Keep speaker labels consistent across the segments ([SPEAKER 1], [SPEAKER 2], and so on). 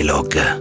[SPEAKER 1] Dialogue.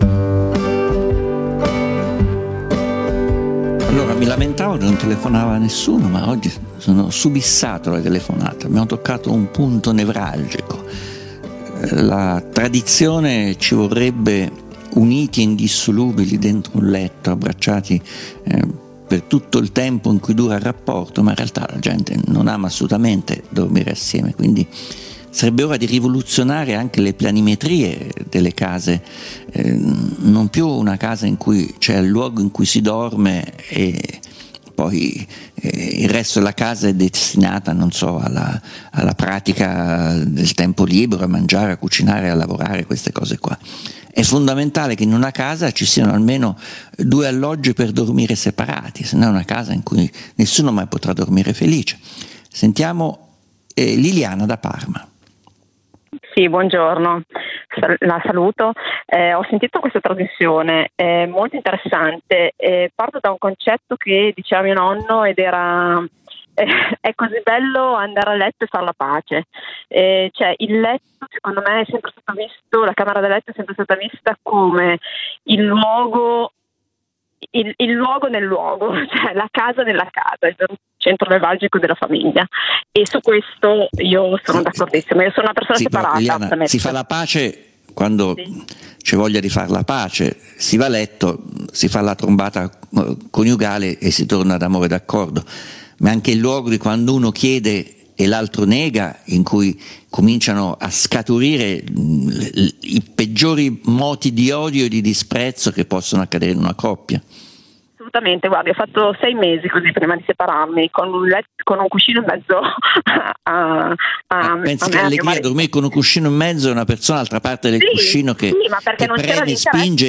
[SPEAKER 2] Allora, mi lamentavo che non telefonava nessuno, ma oggi sono subissato alle telefonate. Abbiamo toccato un punto nevralgico. La tradizione ci vorrebbe uniti e indissolubili dentro un letto, abbracciati per tutto il tempo in cui dura il rapporto, ma in realtà la gente non ama assolutamente dormire assieme, quindi sarebbe ora di rivoluzionare anche le planimetrie delle case, non più una casa in cui c'è il luogo in cui si dorme e poi il resto della casa è destinata, non so, alla pratica del tempo libero, a mangiare, a cucinare, a lavorare, queste cose qua. È fondamentale che in una casa ci siano almeno 2 alloggi per dormire separati, se no è una casa in cui nessuno mai potrà dormire felice. Sentiamo Liliana da Parma.
[SPEAKER 3] Sì, buongiorno, la saluto. Ho sentito questa trasmissione, è molto interessante. Parto da un concetto che diceva mio nonno ed era è così bello andare a letto e fare la pace. Cioè il letto, secondo me, è sempre stato visto, la camera da letto è sempre stata vista come il luogo nel luogo, cioè la casa nella casa, il centro nevralgico della famiglia, e su questo io sono d'accordissimo. Io sono una persona separata.
[SPEAKER 2] Liliana, si fa la pace quando c'è voglia di fare la pace, si va a letto, si fa la trombata coniugale e si torna d'amore d'accordo, ma anche il luogo di quando uno chiede e l'altro nega, in cui cominciano a scaturire i peggiori moti di odio e di disprezzo che possono accadere in una coppia.
[SPEAKER 3] Assolutamente, guardi, ho fatto 6 mesi così prima di separarmi, con un cuscino in mezzo
[SPEAKER 2] pensi che allegria dormire con un cuscino in mezzo e una persona all'altra parte del cuscino che
[SPEAKER 3] ma perché non
[SPEAKER 2] preme e spinge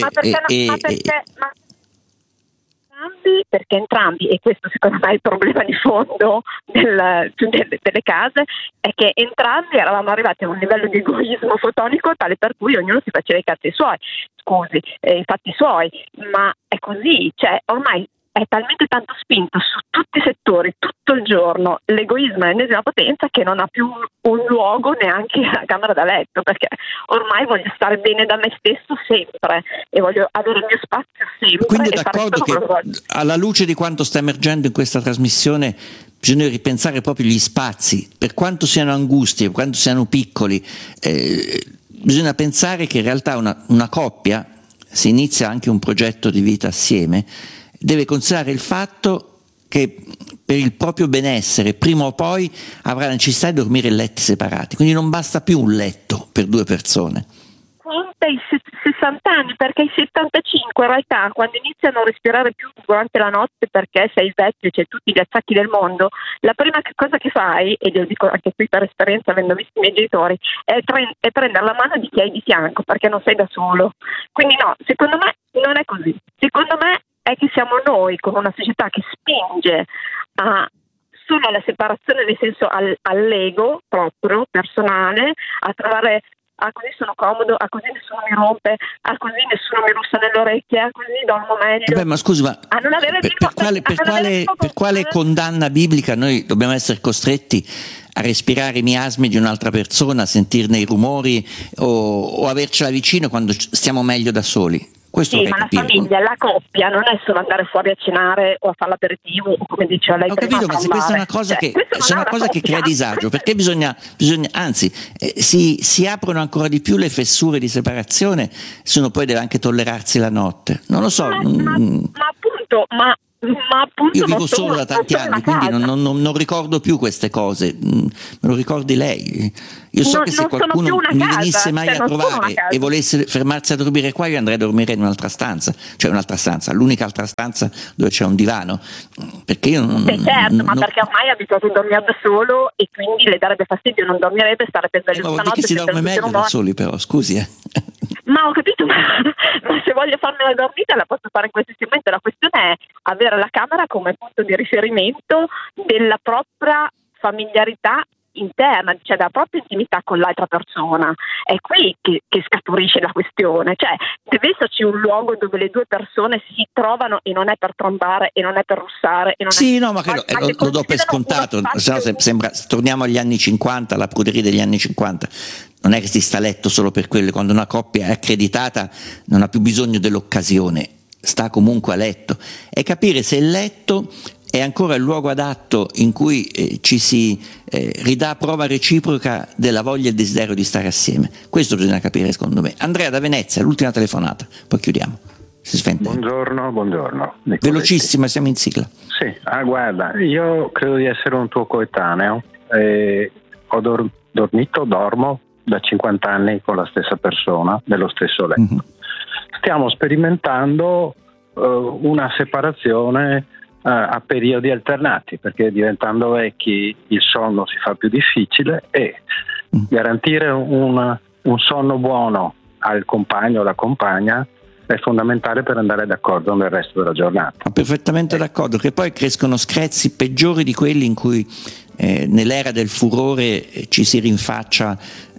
[SPEAKER 3] perché entrambi, e questo secondo me è il problema di fondo delle case, è che entrambi eravamo arrivati a un livello di egoismo fotonico tale per cui ognuno si faceva i cazzi suoi, i fatti suoi, ma è così, cioè ormai è talmente tanto spinto su tutti i settori, tutto il giorno, l'egoismo è l'ennesima potenza che non ha più un luogo neanche la camera da letto, perché ormai voglio stare bene da me stesso sempre e voglio avere il mio spazio sempre.
[SPEAKER 2] Quindi è d'accordo che alla luce di quanto sta emergendo in questa trasmissione bisogna ripensare proprio gli spazi, per quanto siano angusti, per quanto siano piccoli, bisogna pensare che in realtà una coppia, se inizia anche un progetto di vita assieme, deve considerare il fatto che per il proprio benessere prima o poi avrà la necessità di dormire in letti separati, quindi non basta più un letto per 2 persone.
[SPEAKER 3] Conta i 60 anni, perché i 75 in realtà quando iniziano a respirare più durante la notte perché sei vecchio e c'è tutti gli attacchi del mondo, la prima cosa che fai, e lo dico anche qui per esperienza avendo visto i miei genitori, è prendere la mano di chi hai di fianco, perché non sei da solo. Quindi no, secondo me non è così. Secondo me è che siamo noi con una società che spinge solo alla separazione, nel senso all'ego proprio personale, a trovare così sono comodo, così nessuno mi rompe, così nessuno mi russa nelle orecchie, così dormo meglio.
[SPEAKER 2] Vabbè, ma scusi, ma per quale condanna biblica noi dobbiamo essere costretti a respirare i miasmi di un'altra persona, a sentirne i rumori o avercela vicino quando stiamo meglio da soli? Questo
[SPEAKER 3] sì, ma la famiglia, la coppia non è solo andare fuori a cenare o a fare l'aperitivo o come diceva lei.
[SPEAKER 2] Ho capito, ma se questa è una cosa che crea disagio, perché bisogna anzi si aprono ancora di più le fessure di separazione se uno poi deve anche tollerarsi la notte. Non lo so.
[SPEAKER 3] Ma appunto
[SPEAKER 2] io vivo solo da tanti anni, quindi non ricordo più queste cose. Me lo ricordi lei? Io so che se qualcuno mi venisse mai a trovare e volesse fermarsi a dormire qua, io andrei a dormire in un'altra stanza, l'unica altra stanza dove c'è un divano, perché io
[SPEAKER 3] perché ormai è abituato a dormire da solo e quindi le darebbe fastidio, non dormirebbe, stare per sveglio
[SPEAKER 2] tutta notte. Che si dorme meglio da soli, però scusi.
[SPEAKER 3] Ma ho capito, ma se voglio farmi la dormita la posso fare in qualsiasi momento. La questione è avere la camera come punto di riferimento della propria familiarità interna, cioè della propria intimità con l'altra persona. È qui che scaturisce la questione, cioè deve esserci un luogo dove le 2 persone si trovano e non è per trombare e non è per russare e non
[SPEAKER 2] ma lo do per scontato, se no sembra torniamo agli anni 50, alla pruderia degli anni 50. non è che si sta a letto solo per quello, quando una coppia è accreditata non ha più bisogno dell'occasione, sta comunque a letto, e capire se il letto è ancora il luogo adatto in cui ci si ridà prova reciproca della voglia e il desiderio di stare assieme. Questo bisogna capire, secondo me. Andrea da Venezia, l'ultima telefonata, poi chiudiamo. Si sventa.
[SPEAKER 1] Buongiorno.
[SPEAKER 2] Velocissima, siamo in sigla.
[SPEAKER 1] Sì, guarda, io credo di essere un tuo coetaneo. Ho dormo da 50 anni con la stessa persona, nello stesso letto. Mm-hmm. Stiamo sperimentando una separazione a periodi alternati, perché diventando vecchi il sonno si fa più difficile e garantire un sonno buono al compagno o alla compagna è fondamentale per andare d'accordo nel resto della giornata.
[SPEAKER 2] Perfettamente d'accordo, che poi crescono screzi peggiori di quelli in cui nell'era del furore ci si rinfaccia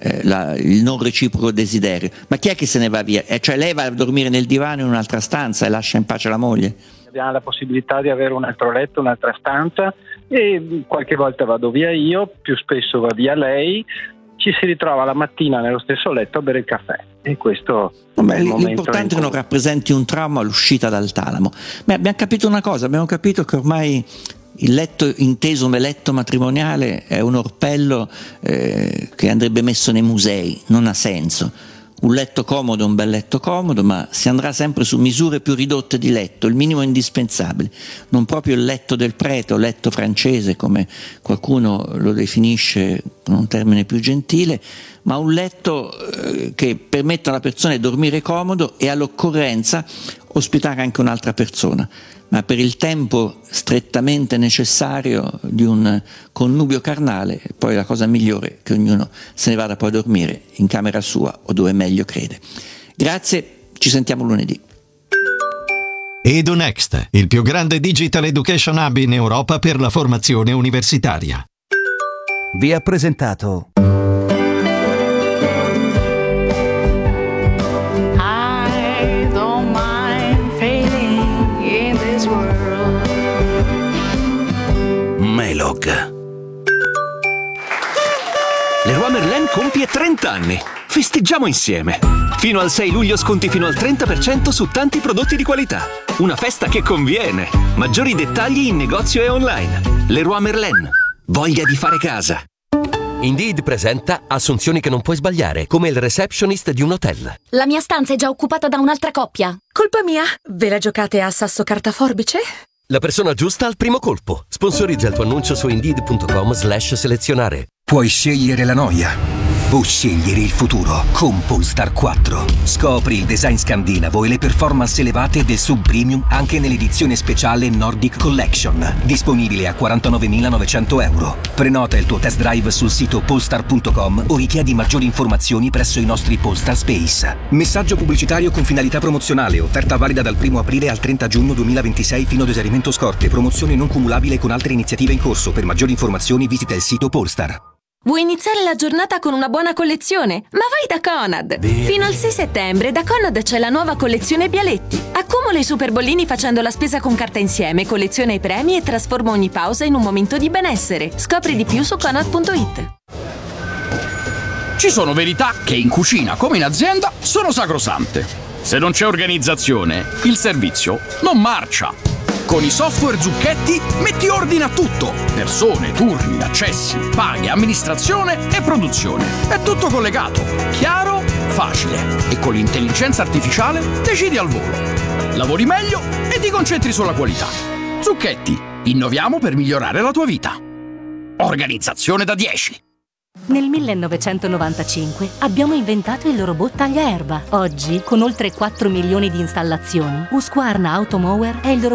[SPEAKER 2] il non reciproco desiderio. Ma chi è che se ne va via? Cioè lei va a dormire nel divano in un'altra stanza e lascia in pace la moglie?
[SPEAKER 1] Abbiamo la possibilità di avere un altro letto, un'altra stanza, e qualche volta vado via io, più spesso va via lei, ci si ritrova la mattina nello stesso letto a bere il caffè, e questo è il momento.
[SPEAKER 2] L'importante è che non rappresenti un trauma all'uscita dal talamo. Ma abbiamo capito una cosa, abbiamo capito che ormai il letto inteso come letto matrimoniale è un orpello che andrebbe messo nei musei, non ha senso. Un letto comodo è un bel letto comodo, ma si andrà sempre su misure più ridotte di letto, il minimo indispensabile, non proprio il letto del prete o letto francese come qualcuno lo definisce con un termine più gentile, ma un letto che permetta alla persona di dormire comodo e all'occorrenza ospitare anche un'altra persona, ma per il tempo strettamente necessario di un connubio carnale. Poi la cosa migliore è che ognuno se ne vada poi a dormire in camera sua o dove meglio crede. Grazie, ci sentiamo lunedì.
[SPEAKER 4] EduNext, il più grande digital education hub in Europa per la formazione universitaria.
[SPEAKER 5] Vi ha presentato Melog.
[SPEAKER 6] Leroy Merlin compie 30 anni. Festeggiamo insieme. Fino al 6 luglio sconti fino al 30% su tanti prodotti di qualità. Una festa che conviene. Maggiori dettagli in negozio e online. Leroy Merlin. Voglia di fare casa.
[SPEAKER 7] Indeed presenta assunzioni che non puoi sbagliare, come il receptionist di un hotel.
[SPEAKER 8] La mia stanza è già occupata da un'altra coppia.
[SPEAKER 9] Colpa mia? Ve la giocate a sasso carta forbice?
[SPEAKER 7] La persona giusta al primo colpo. Sponsorizza il tuo annuncio su Indeed.com/selezionare.
[SPEAKER 5] Puoi scegliere la noia o scegliere il futuro con Polestar 4. Scopri il design scandinavo e le performance elevate del sub-premium anche nell'edizione speciale Nordic Collection, disponibile a 49.900 euro. Prenota il tuo test drive sul sito polestar.com o richiedi maggiori informazioni presso i nostri Polestar Space. Messaggio pubblicitario con finalità promozionale, offerta valida dal 1 aprile al 30 giugno 2026 fino ad esaurimento scorte, promozione non cumulabile con altre iniziative in corso. Per maggiori informazioni visita il sito Polestar.
[SPEAKER 9] Vuoi iniziare la giornata con una buona collezione? Ma vai da Conad! Fino al 6 settembre da Conad c'è la nuova collezione Bialetti. Accumula i super bollini facendo la spesa con carta insieme, colleziona i premi e trasforma ogni pausa in un momento di benessere. Scopri di più su Conad.it.
[SPEAKER 10] Ci sono verità che in cucina come in azienda sono sacrosante. Se non c'è organizzazione, il servizio non marcia. Con i software Zucchetti metti ordine a tutto: persone, turni, accessi, paghe, amministrazione e produzione. È tutto collegato, chiaro, facile, e con l'intelligenza artificiale decidi al volo. Lavori meglio e ti concentri sulla qualità. Zucchetti, innoviamo per migliorare la tua vita. Organizzazione da 10.
[SPEAKER 11] Nel 1995 abbiamo inventato il robot tagliaerba. Oggi, con oltre 4 milioni di installazioni, Husqvarna Automower è il